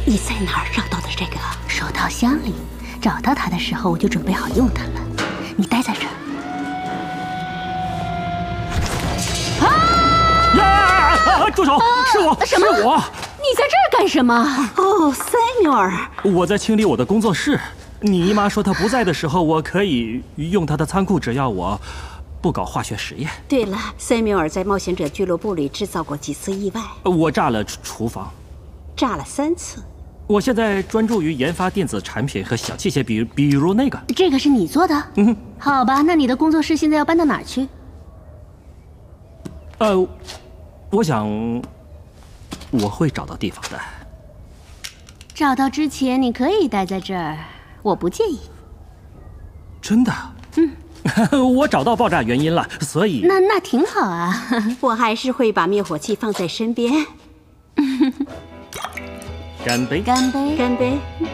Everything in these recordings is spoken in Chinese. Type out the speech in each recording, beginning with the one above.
你在哪儿找到的这个？手套箱里。找到它的时候，我就准备好用它了。你待在这儿。 住手！是我， 什么？ 是我！ 你在这儿干什么？ 哦，塞缪尔， 我在清理我的工作室。你姨妈说她不在的时候，我可以用她的仓库，只要我不搞化学实验。 对了，塞缪尔在冒险者俱乐部里制造过几次意外。 我炸了厨房， 炸了3次。 我现在专注于研发电子产品和小器械，比如那个。 这个是你做的？ 嗯， 好吧，那你的工作室现在要搬到哪儿去？ 我想我会找到地方的。 找到之前你可以待在这儿，我不介意。 真的？我找到爆炸原因了，所以那挺好啊。 我还是会把灭火器放在身边。 干杯！ 干杯！ 干杯！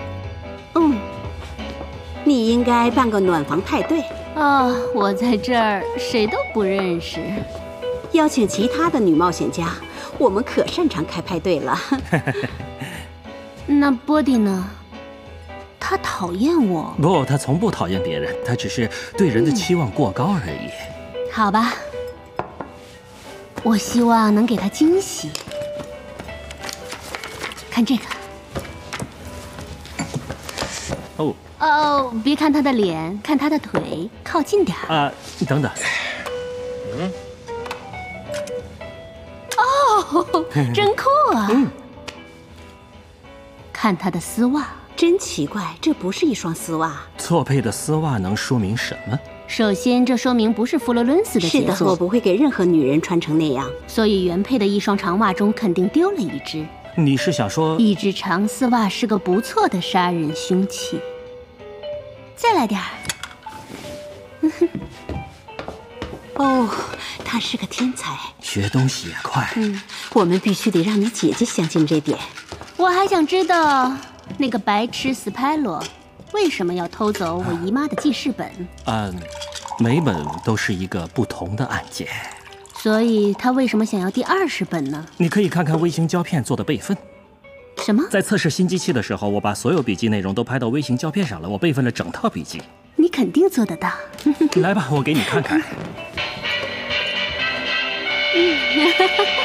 你应该办个暖房派对。 哦，我在这儿谁都不认识。 邀请其他的女冒险家，我们可擅长开派对了。 那波迪呢？他讨厌我。 不，他从不讨厌别人，他只是对人的期望过高而已。 好吧，我希望能给他惊喜。看这个。哦，别看他的脸，看他的腿，靠近点儿。 等等。 哦，真酷啊！看他的丝袜， 真奇怪，这不是一双丝袜。 错配的丝袜能说明什么？ 首先，这说明不是佛罗伦斯的杰作。 是的，我不会给任何女人穿成那样。 所以原配的一双长袜中肯定丢了一只。 你是想说， 一只长丝袜是个不错的杀人凶器？再来点儿。 哦，他是个天才， 学东西也快。 我们必须得让你姐姐相信这点。 我还想知道那个白痴斯派罗为什么要偷走我姨妈的记事本。 每本都是一个不同的案件。 所以他为什么想要第20本呢？ 你可以看看微型胶片做的备份。 什么？ 在测试新机器的时候，我把所有笔记内容都拍到微型胶片上了，我备份了整套笔记。 你肯定做得到。 来吧，我给你看看。